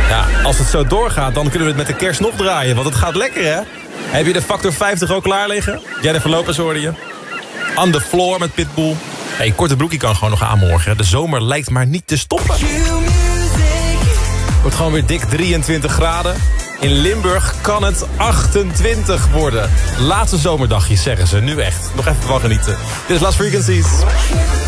Ja, als het zo doorgaat, dan kunnen we het met de kerst nog draaien. Want het gaat lekker, hè? Heb je de Factor 50 ook klaar liggen? Jennifer Lopez hoorde je. On the Floor met Pitbull. Hey, korte broekie kan gewoon nog aan morgen. De zomer lijkt maar niet te stoppen. Wordt gewoon weer dik 23 graden. In Limburg kan het 28 worden. Laatste zomerdagjes, zeggen ze. Nu echt. Nog even van genieten. Dit is Last Frequencies.